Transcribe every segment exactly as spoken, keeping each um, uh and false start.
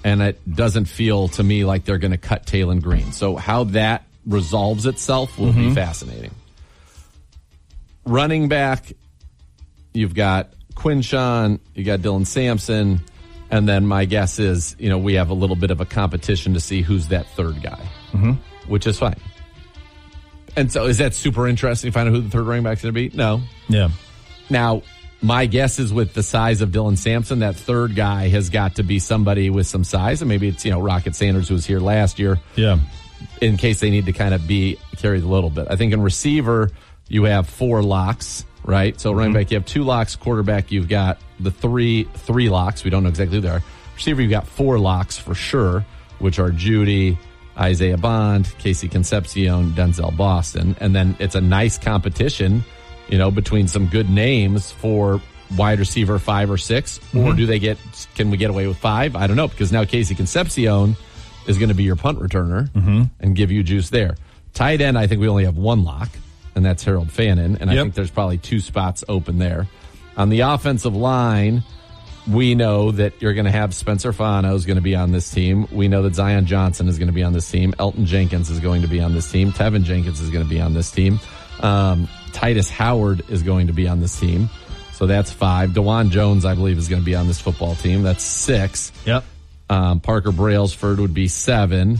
and it doesn't feel to me like they're going to cut Taylon Green. So how that resolves itself will mm-hmm. be fascinating. Running back, you've got Quinshawn, you got Dylan Sampson, and then my guess is, you know, we have a little bit of a competition to see who's that third guy, mm-hmm. which is fine. And so is that super interesting to find out who the third running back's going to be? No. Yeah. Now, my guess is with the size of Dylan Sampson, that third guy has got to be somebody with some size, and maybe it's, you know, Rocket Sanders, who was here last year. Yeah. In case they need to kind of be carried a little bit. I think in receiver, you have four locks, right? So mm-hmm. running back, you have two locks. Quarterback, you've got the three three locks. We don't know exactly who they are. Receiver, you've got four locks for sure, which are Judy, Isaiah Bond, Casey Concepcion, Denzel Boston. And then it's a nice competition, you know, between some good names for wide receiver five or six. Mm-hmm. Or do they get, can we get away with five? I don't know, because now Casey Concepcion is going to be your punt returner mm-hmm. and give you juice there. Tight end, I think we only have one lock, and that's Harold Fannin, and yep. I think there's probably two spots open there. On the offensive line, we know that you're going to have Spencer Fano is going to be on this team. We know that Zion Johnson is going to be on this team. Elton Jenkins is going to be on this team. Tevin Jenkins is going to be on this team. Um, Titus Howard is going to be on this team. So that's five. DeJuan Jones, I believe, is going to be on this football team. That's six. Yep. Um, Parker Brailsford would be seven.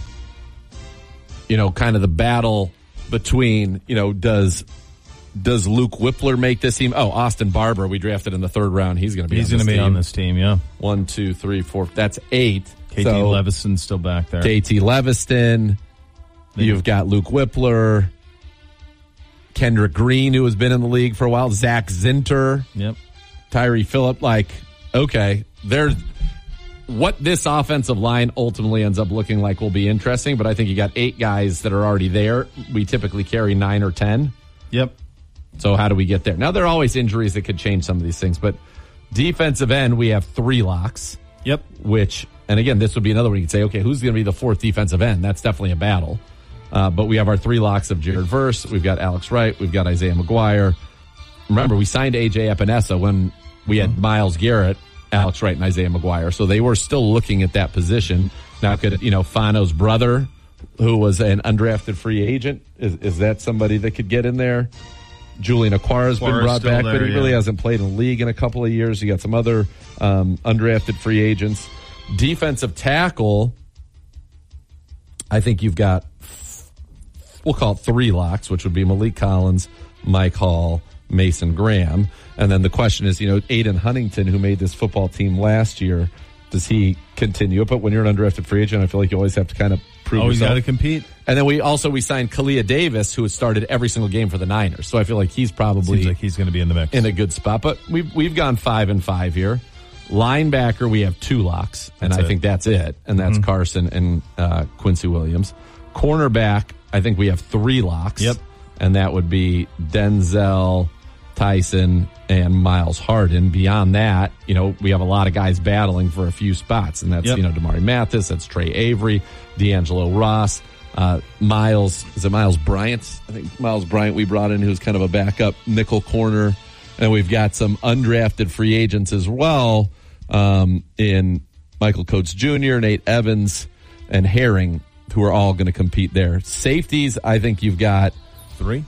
You know, kind of the battle between, you know, does does Luke Whippler make this team? Oh, Austin Barber, we drafted in the third round. He's going to be He's on this gonna team. be on this team, yeah. One, two, three, four. That's eight. K T so, Leviston's still back there. K T Leviston. You've got Luke Whippler. Kendrick Green, who has been in the league for a while. Zach Zinter. Yep. Tyree Phillip. Like, okay, there's what this offensive line ultimately ends up looking like will be interesting, but I think you got eight guys that are already there. We typically carry nine or ten. Yep. So how do we get there? Now, there are always injuries that could change some of these things, but defensive end, we have three locks. Yep. Which, and again, this would be another one you could say, okay, who's going to be the fourth defensive end? That's definitely a battle. Uh, but we have our three locks of Jared Verse. We've got Alex Wright. We've got Isaiah McGuire. Remember, we signed A J Epinesa when we had Myles Garrett, Alex Wright, and Isaiah McGuire. So they were still looking at that position. Now, could, you know, Fano's brother, who was an undrafted free agent, is, is that somebody that could get in there? Julian Aquara has been brought back, there, but he yeah. really hasn't played in the league in a couple of years. You got some other um, undrafted free agents. Defensive tackle, I think you've got, we'll call it three locks, which would be Malik Collins, Mike Hall, Mason Graham. And then the question is, you know, Aiden Huntington, who made this football team last year, does he continue? But when you're an undrafted free agent, I feel like you always have to kind of prove always yourself. Always got to compete. And then we also we signed Kalia Davis, who has started every single game for the Niners. So I feel like he's probably Seems like he's going to be in the mix. In a good spot. But we've we've gone five and five here. Linebacker, we have two locks, and that's I it. think that's it. And that's mm-hmm. Carson and uh, Quincy Williams. Cornerback, I think we have three locks. Yep. And that would be Denzel, Tyson, and Miles Harden. Beyond that, you know, we have a lot of guys battling for a few spots, and that's, yep. you know, Damari Mathis, that's Trey Avery, D'Angelo Ross, uh, Miles, is it Miles Bryant? I think Miles Bryant we brought in, who's kind of a backup nickel corner. And we've got some undrafted free agents as well um, in Michael Coates Junior, Nate Evans, and Herring, who are all going to compete there. Safeties, I think you've got three.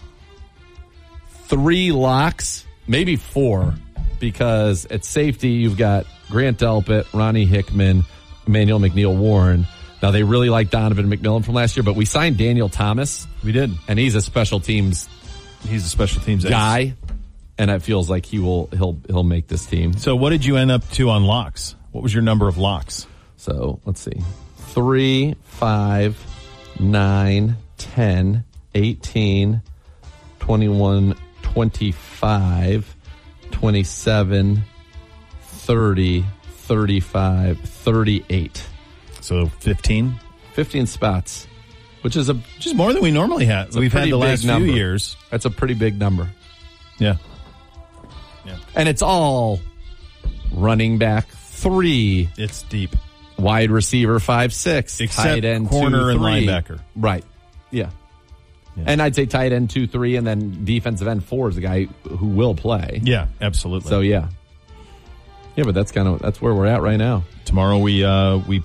Three locks, maybe four, because at safety you've got Grant Delpit, Ronnie Hickman, Emmanuel McNeil Warren. Now, they really like Donovan McMillan from last year, but we signed Daniel Thomas. We did. And he's a special teams He's a special teams guy, ace. And it feels like he will he'll he'll make this team. So what did you end up to on locks? What was your number of locks? So let's see. Three, five, nine, ten, eighteen, twenty-one, twenty-five, twenty-seven, thirty, thirty-five, thirty-eight. So fifteen? fifteen spots, which is a which is more than we normally have. We've had the last few years. That's a pretty big number. Yeah. Yeah. And it's all running back three. It's deep. Wide receiver five, six. Except tight end corner two, and three. linebacker. Right. Yeah. Yeah. And I'd say tight end two, three, and then defensive end four is the guy who will play. Yeah, absolutely. So yeah. Yeah, but that's kind of that's where we're at right now. Tomorrow we uh, we